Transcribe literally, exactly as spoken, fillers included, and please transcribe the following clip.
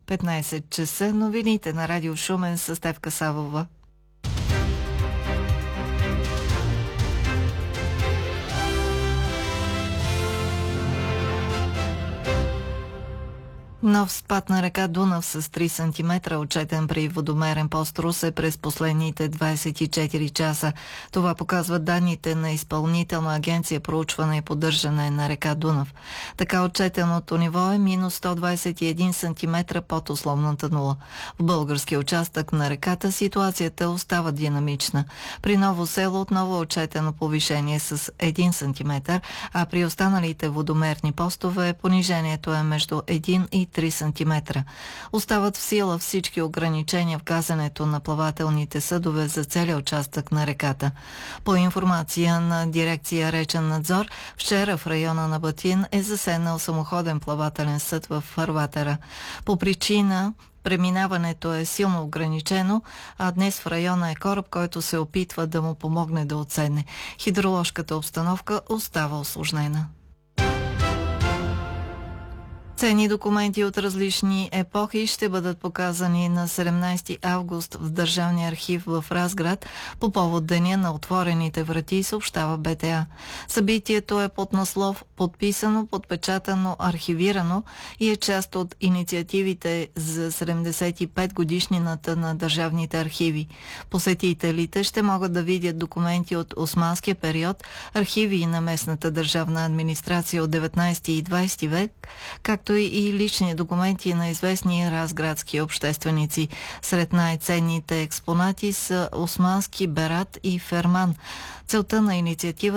петнайсет часа, новините на Радио Шумен с Стефка Савова. Нов спад на река Дунав с три сантиметра, отчетен при водомерен пост Русе през последните двайсет и четири часа. Това показват данните на Изпълнителна агенция проучване и поддържане на река Дунав. Така отчетеното ниво е минус сто двайсет и един сантиметра под условната нула. В българския участък на реката ситуацията остава динамична. При Ново село отново отчетено повишение с един сантиметър, а при останалите водомерни постове понижението е между един и три сантиметра. Остават в сила всички ограничения в газенето на плавателните съдове за целия участък на реката. По информация на дирекция Речен надзор, вчера в района на Батин е заседнал самоходен плавателен съд в фарватера. По причина преминаването е силно ограничено, а днес в района е кораб, който се опитва да му помогне да отседне. Хидроложката обстановка остава усложнена. Ценни документи от различни епохи ще бъдат показани на седемнайсети август в Държавния архив в Разград по повод Деня на отворените врати, съобщава Б Т А. Събитието е под наслов "Подписано, подпечатано, архивирано" и е част от инициативите за седемдесет и пет годишнината на държавните архиви. Посетителите ще могат да видят документи от османския период, архиви на местната държавна администрация от деветнайсети и двайсети век, както и лични документи на известни разградски общественици. Сред най-ценните експонати са османски берат и ферман. Целта на инициатива